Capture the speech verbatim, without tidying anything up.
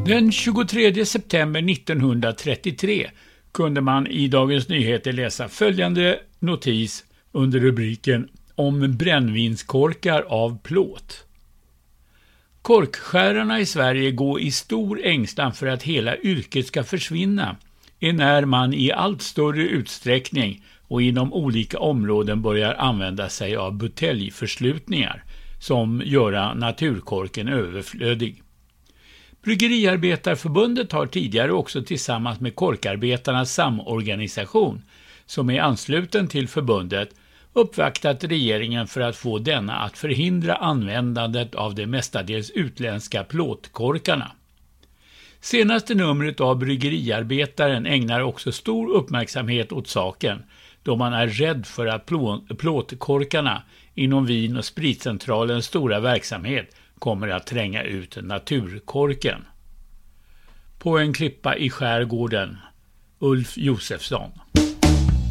Den tjugotredje september nittonhundratrettiotre kunde man i Dagens Nyheter läsa följande notis under rubriken om brännvinskorkar av plåt. Korkskärarna i Sverige går i stor ängslan för att hela yrket ska försvinna, när man i allt större utsträckning och inom olika områden börjar använda sig av buteljförslutningar som gör naturkorken överflödig. Bryggeriarbetarförbundet har tidigare också tillsammans med Korkarbetarnas samorganisation, som är ansluten till förbundet, uppvaktat regeringen för att få denna att förhindra användandet av de mestadels utländska plåtkorkarna. Senaste numret av Bryggeriarbetaren ägnar också stor uppmärksamhet åt saken, då man är rädd för att plåtkorkarna inom vin- och spritcentralens stora verksamhet kommer att tränga ut naturkorken. På en klippa i skärgården, Ulf Josefsson.